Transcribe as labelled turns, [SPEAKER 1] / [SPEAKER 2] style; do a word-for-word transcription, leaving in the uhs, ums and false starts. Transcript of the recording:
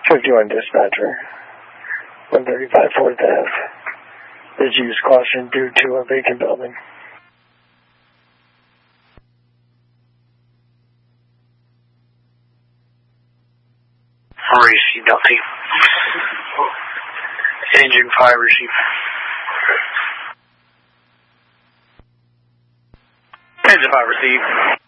[SPEAKER 1] fifty-one dispatcher, one thirty-five fourth Ave. Did use caution due to a vacant building.
[SPEAKER 2] Receive Delta. Engine five, receive. Engine five, receive.